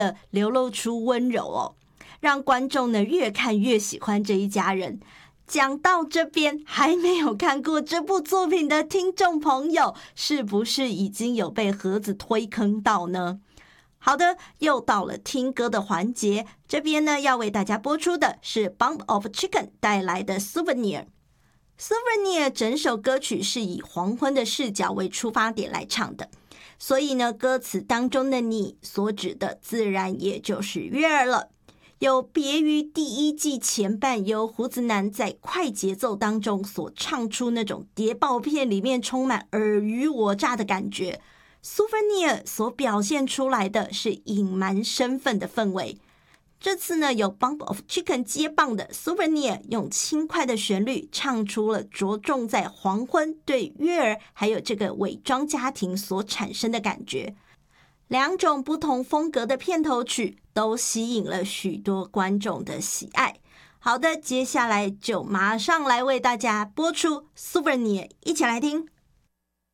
流露出温柔哦，让观众呢越看越喜欢这一家人。讲到这边，还没有看过这部作品的听众朋友，是不是已经有被盒子推坑到呢？好的，又到了听歌的环节，这边呢要为大家播出的是 Bump of Chicken 带来的 Souvenir。Souvenir 整首歌曲是以黄昏的视角为出发点来唱的，所以呢歌词当中的你所指的自然也就是月儿了。有别于第一季前半由胡子男在快节奏当中所唱出那种谍报片里面充满尔虞我诈的感觉， Souvenir 所表现出来的是隐瞒身份的氛围。这次呢有 Bump of Chicken 接棒的 Souvenir 用轻快的旋律唱出了着重在黄昏对月儿还有这个伪装家庭所产生的感觉。两种不同风格的片头曲都吸引了许多观众的喜爱。好的，接下来就马上来为大家播出 Souvenir， 一起来听。